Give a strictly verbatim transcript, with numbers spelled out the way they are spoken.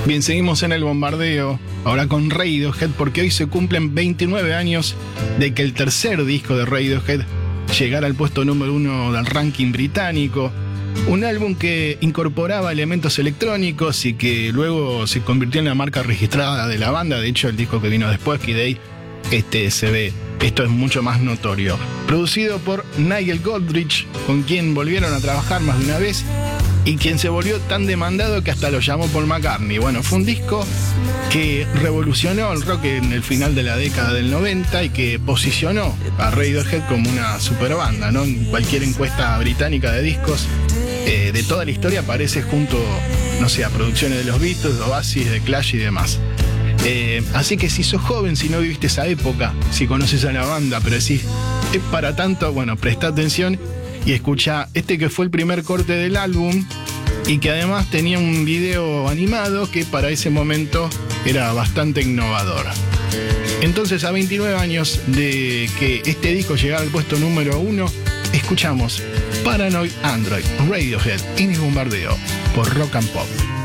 Bien, seguimos en el bombardeo, ahora con Radiohead, porque hoy se cumplen veintinueve años de que el tercer disco de Radiohead llegara al puesto número uno del ranking británico. Un álbum que incorporaba elementos electrónicos y que luego se convirtió en la marca registrada de la banda. De hecho, el disco que vino después, Kid Day, este se ve, esto es mucho más notorio. Producido por Nigel Godrich, con quien volvieron a trabajar más de una vez y quien se volvió tan demandado que hasta lo llamó Paul McCartney. Bueno, fue un disco que revolucionó el rock en el final de la década del noventa y que posicionó a Radiohead como una superbanda, ¿no? En cualquier encuesta británica de discos eh, de toda la historia aparece junto, no sé, a producciones de los Beatles, Oasis, The Clash y demás. Eh, así que si sos joven, si no viviste esa época, si conoces a la banda, pero decís, es para tanto, bueno, presta atención y escucha este que fue el primer corte del álbum y que además tenía un video animado que para ese momento era bastante innovador. Entonces, a veintinueve años de que este disco llegara al puesto número uno, escuchamos Paranoid Android, Radiohead en el bombardeo por Rock and Pop.